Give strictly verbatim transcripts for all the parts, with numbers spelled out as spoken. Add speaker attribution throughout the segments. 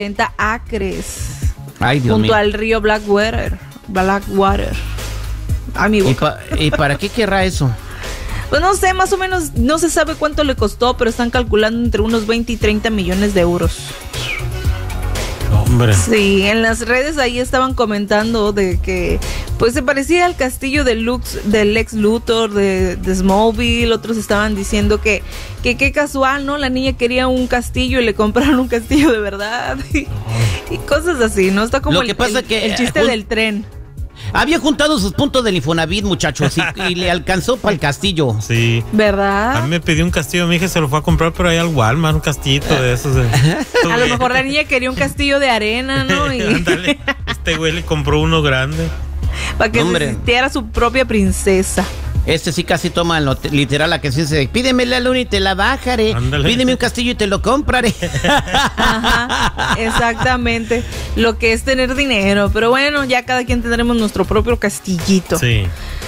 Speaker 1: cuarenta acres.
Speaker 2: Ay, Dios
Speaker 1: junto
Speaker 2: mío.
Speaker 1: al río Blackwater. Blackwater. Amigo.
Speaker 2: ¿Y, pa- ¿Y para qué querrá eso?
Speaker 1: Pues no sé, más o menos, no se sabe cuánto le costó, pero están calculando entre unos veinte y treinta millones de euros.
Speaker 3: Hombre.
Speaker 1: Sí, en las redes ahí estaban comentando de que pues se parecía al castillo de Lux, del Lex Luthor de, de Smallville. Otros estaban diciendo que que qué casual, ¿no? La niña quería un castillo y le compraron un castillo de verdad y, y cosas así, ¿no? Está como
Speaker 2: Lo
Speaker 1: el,
Speaker 2: que pasa
Speaker 1: el-
Speaker 2: que,
Speaker 1: el chiste
Speaker 2: eh, un-
Speaker 1: del tren.
Speaker 2: Había juntado sus puntos del Infonavit, muchachos, y, y le alcanzó para el castillo.
Speaker 3: Sí.
Speaker 1: ¿Verdad?
Speaker 3: A mí me pidió un castillo, mi hija se lo fue a comprar por ahí al Walmart, un castillito de esos. de-
Speaker 1: A lo mejor la niña quería un castillo de arena, ¿no? Y
Speaker 3: Ándale, este güey le compró uno grande.
Speaker 1: para que
Speaker 2: Hombre.
Speaker 1: se sintiera su propia princesa.
Speaker 2: Este sí casi toma lo te- literal a que se dice, pídeme la luna y te la bajaré.
Speaker 3: Ándale.
Speaker 2: Pídeme un castillo y te lo compraré.
Speaker 1: Ajá, exactamente. Lo que es tener dinero. Pero bueno, ya cada quien tendremos nuestro propio castillito.
Speaker 3: Sí.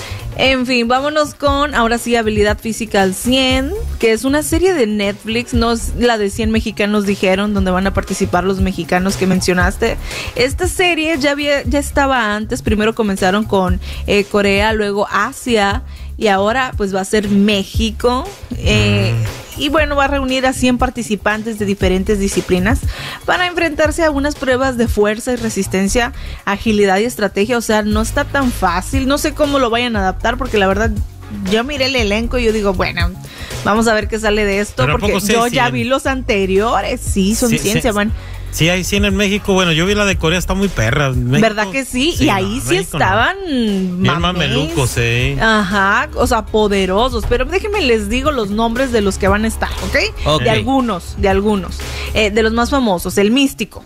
Speaker 1: En fin, vámonos con, ahora sí, Habilidad Física al cien, que es una serie de Netflix, no es la de cien mexicanos dijeron, donde van a participar los mexicanos que mencionaste. Esta serie ya había, ya estaba antes, primero comenzaron con eh, Corea, luego Asia, y ahora pues va a ser México. Eh, Y bueno, va a reunir a cien participantes de diferentes disciplinas para enfrentarse a unas pruebas de fuerza y resistencia, agilidad y estrategia. O sea, no está tan fácil. No sé cómo lo vayan a adaptar porque la verdad yo miré el elenco y yo digo, bueno, vamos a ver qué sale de esto.
Speaker 3: Pero ¿a
Speaker 1: Porque
Speaker 3: poco sí
Speaker 1: yo
Speaker 3: hay
Speaker 1: ya
Speaker 3: cien?
Speaker 1: vi los anteriores. Sí, son
Speaker 3: Sí,
Speaker 1: cien,
Speaker 3: sí.
Speaker 1: se van.
Speaker 3: Sí, hay cien en México. Bueno, yo vi la de Corea, está muy perra. México-
Speaker 1: ¿Verdad que sí? y ahí
Speaker 3: no,
Speaker 1: sí
Speaker 3: México no.
Speaker 1: estaban
Speaker 3: Bien
Speaker 1: mamés.
Speaker 3: mamelucos, sí.
Speaker 1: Ajá, o sea, poderosos. Pero déjenme les digo los nombres de los que van a estar, ¿ok?
Speaker 2: Ok.
Speaker 1: De algunos, de algunos. Eh, de los más famosos, el Místico.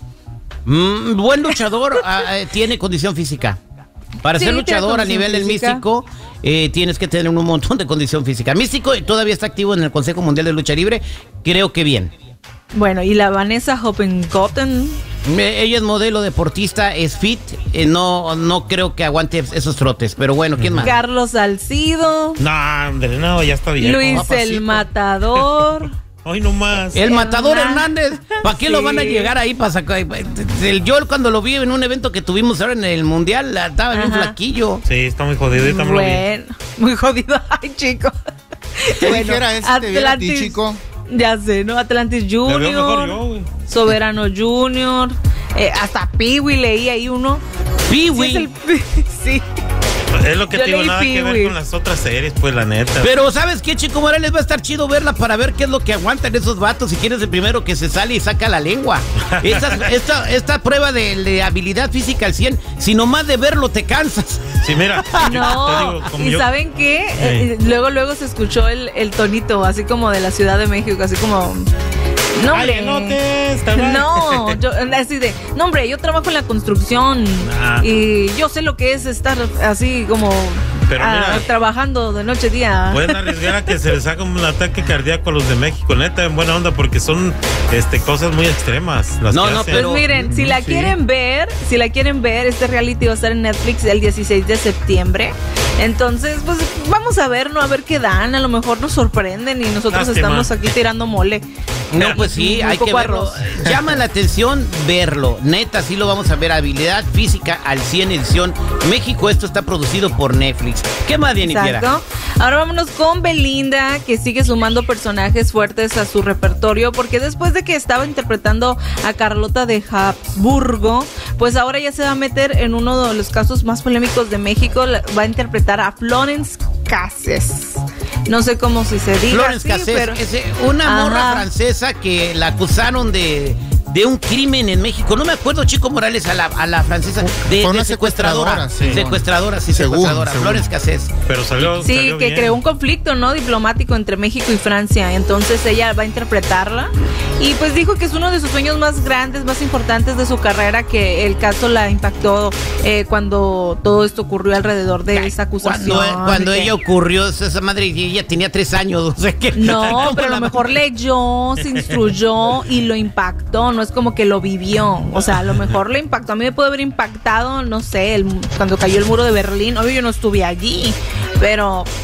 Speaker 2: Mm, buen luchador, ah, eh, tiene condición física. Para
Speaker 1: Sí,
Speaker 2: ser
Speaker 1: tiene
Speaker 2: luchador a
Speaker 1: condición
Speaker 2: nivel del
Speaker 1: física.
Speaker 2: místico, eh, tienes que tener un montón de condición física. Místico todavía está activo en el Consejo Mundial de Lucha Libre, creo que bien.
Speaker 1: Bueno, y la Vanessa Hoppengotten.
Speaker 2: Eh, Ella es modelo deportista, es fit, eh, no, no creo que aguante esos trotes, pero bueno, ¿quién más?
Speaker 1: Carlos Salcido.
Speaker 3: No, hombre, no, ya está bien.
Speaker 1: Luis
Speaker 3: papacito.
Speaker 1: el Matador.
Speaker 3: Hoy nomás.
Speaker 2: El matador
Speaker 1: Hernán-
Speaker 2: Hernández, ¿para qué
Speaker 1: Sí.
Speaker 2: lo van a llegar ahí para sacar? El, yo cuando lo vi en un evento que tuvimos ahora en el Mundial, la- estaba bien
Speaker 1: Ajá.
Speaker 2: flaquillo.
Speaker 3: Sí, está muy jodido. Yo también lo vi.
Speaker 1: Bueno, muy jodido. Ay, chico.
Speaker 4: ¿Qué dijera ese te viera a ti, chico?
Speaker 1: Ya sé, ¿no? Atlantis
Speaker 3: Me veo mejor
Speaker 1: Junior.
Speaker 3: yo, güey.
Speaker 1: Soberano Junior. Eh, hasta Peewee leí ahí uno. Sí,
Speaker 2: Piwi.
Speaker 1: es el- sí.
Speaker 3: Es lo que
Speaker 1: Yo
Speaker 3: te digo,
Speaker 1: leí
Speaker 3: nada que ver
Speaker 1: Pee-wee.
Speaker 3: con las otras series, pues la neta.
Speaker 2: Pero ¿sabes qué, Chico Morales? Va a estar chido verla para ver qué es lo que aguantan esos vatos. Si quieres el primero que se sale y saca la lengua. Esta, esta, esta prueba de, de habilidad física al cien, si nomás de verlo te cansas.
Speaker 3: Sí, mira. yo te
Speaker 1: No,
Speaker 3: digo, como
Speaker 1: y
Speaker 3: yo-
Speaker 1: ¿saben qué? Eh, luego, luego se escuchó el, el tonito, así como de la Ciudad de México, así como... No,
Speaker 3: Ay,
Speaker 1: hombre.
Speaker 3: elotes, también.
Speaker 1: No, yo, así de, no, hombre, yo trabajo en la construcción
Speaker 3: Ah.
Speaker 1: y yo sé lo que es estar así como
Speaker 3: Pero
Speaker 1: ah,
Speaker 3: mira.
Speaker 1: trabajando de noche a día.
Speaker 3: Pueden arriesgar a que se les haga un ataque cardíaco a los de México, neta, en buena onda, porque son este cosas muy extremas. Las
Speaker 2: No,
Speaker 3: que
Speaker 2: no,
Speaker 3: hacen.
Speaker 1: Pues
Speaker 2: pero-
Speaker 1: miren, si la
Speaker 3: Sí.
Speaker 1: quieren ver, si la quieren ver, este reality va a estar en Netflix el dieciséis de septiembre. Entonces, pues vamos a ver, ¿no? A ver qué dan. A lo mejor nos sorprenden y nosotros
Speaker 3: Lástima.
Speaker 1: estamos aquí tirando mole.
Speaker 2: No, pues sí,
Speaker 1: Muy
Speaker 2: hay que
Speaker 1: poco
Speaker 2: verlo.
Speaker 1: arroz.
Speaker 2: Llama la atención verlo. Neta, sí lo vamos a ver. Habilidad física al cien edición México. Esto está producido por Netflix. ¿Qué más, Diana Piera?
Speaker 1: Exacto. Ahora vámonos con Belinda, que sigue sumando personajes fuertes a su repertorio, porque después de que estaba interpretando a Carlota de Habsburgo, pues ahora ya se va a meter en uno de los casos más polémicos de México. La- Va a interpretar a Florence Cassés. No sé cómo si se diga
Speaker 2: Florence
Speaker 1: así,
Speaker 2: Cassés,
Speaker 1: pero...
Speaker 2: es eh, una morra
Speaker 1: Ajá.
Speaker 2: francesa que la acusaron de, de un crimen en México. No me acuerdo, Chico Morales, a la, a la francesa. De,
Speaker 4: Fue
Speaker 2: de
Speaker 4: una
Speaker 2: secuestradora.
Speaker 4: secuestradora, sí.
Speaker 2: Secuestradora, sí,
Speaker 4: Según,
Speaker 2: secuestradora.
Speaker 4: según.
Speaker 2: Florence Cassés.
Speaker 3: Pero salió.
Speaker 1: Sí,
Speaker 3: salió
Speaker 1: que
Speaker 3: bien.
Speaker 1: creó un conflicto, ¿no? Diplomático entre México y Francia. Entonces ella va a interpretarla. Y pues dijo que es uno de sus sueños más grandes, más importantes de su carrera, que el caso la impactó eh, cuando todo esto ocurrió alrededor de esa acusación.
Speaker 2: Cuando, cuando
Speaker 1: de que-
Speaker 2: ella ocurrió, esa madre, ella tenía tres años. O sea que,
Speaker 1: No,
Speaker 2: ¿cómo
Speaker 1: pero a
Speaker 2: la-
Speaker 1: lo mejor leyó, se instruyó y lo impactó. No es como que lo vivió. O sea, a lo mejor lo impactó. A mí me puede haber impactado, no sé, el- cuando cayó el muro de Berlín. Obvio, yo no estuve allí, pero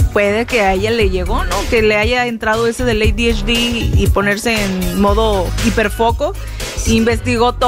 Speaker 1: puede que a ella le llegó, ¿no? Que le haya entrado ese del A D H D y ponerse en modo hiperfoco. Investigó todo.